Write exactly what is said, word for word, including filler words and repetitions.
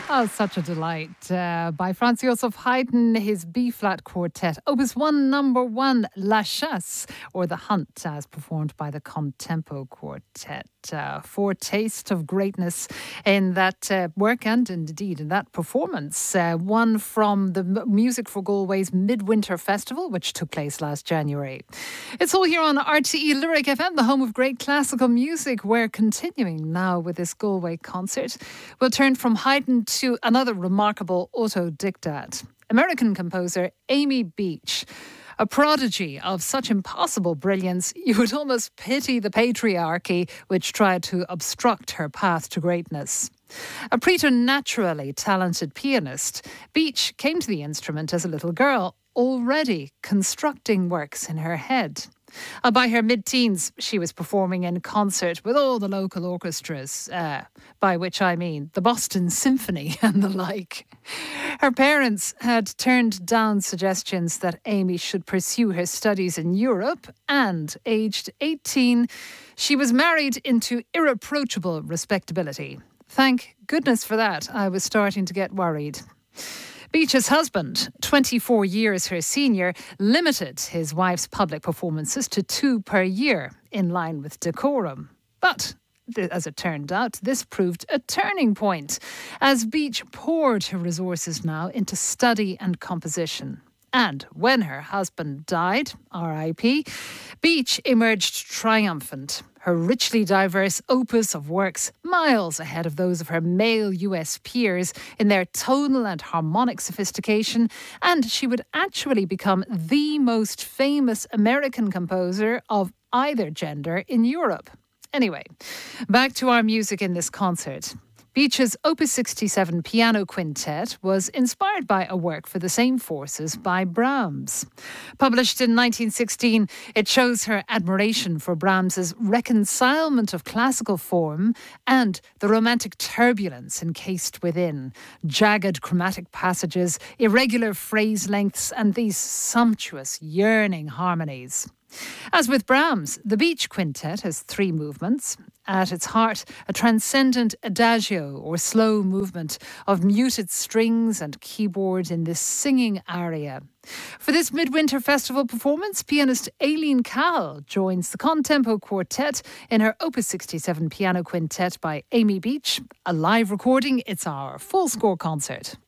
Oh, such a delight. Uh, by Franz Joseph Haydn, his B-flat quartet, Opus one, number one, La Chasse, or The Hunt, as performed by the Contempo Quartet. Uh, foretaste of greatness in that uh, work and indeed in that performance. Uh, one from the M- Music for Galway's Midwinter Festival, which took place last January. It's all here on R T E Lyric F M, the home of great classical music. We're continuing now with this Galway concert. We'll turn from Haydn to another remarkable autodidacte, American composer Amy Beach. A prodigy of such impossible brilliance, you would almost pity the patriarchy which tried to obstruct her path to greatness. A preternaturally talented pianist, Beach came to the instrument as a little girl, already constructing works in her head. Uh, by her mid-teens, she was performing in concert with all the local orchestras, uh, by which I mean the Boston Symphony and the like. Her parents had turned down suggestions that Amy should pursue her studies in Europe, and aged eighteen, she was married into irreproachable respectability. Thank goodness for that. I was starting to get worried. Beach's husband, twenty-four years her senior, limited his wife's public performances to two per year, in line with decorum. But, as it turned out, this proved a turning point, as Beach poured her resources now into study and composition. And when her husband died, R I P, Beach emerged triumphant. Her richly diverse opus of works, miles ahead of those of her male U S peers in their tonal and harmonic sophistication, and she would actually become the most famous American composer of either gender in Europe. Anyway, back to our music in this concert. Beach's Opus sixty-seven Piano Quintet was inspired by a work for the same forces by Brahms. Published in nineteen sixteen, it shows her admiration for Brahms's reconcilement of classical form and the romantic turbulence encased within, jagged chromatic passages, irregular phrase lengths, and these sumptuous, yearning harmonies. As with Brahms, the Beach Quintet has three movements. At its heart, a transcendent adagio or slow movement of muted strings and keyboard in this singing aria. For this Midwinter Festival performance, pianist Aileen Cahill joins the Contempo Quartet in her Opus sixty-seven Piano Quintet by Amy Beach. A live recording, it's our full score concert.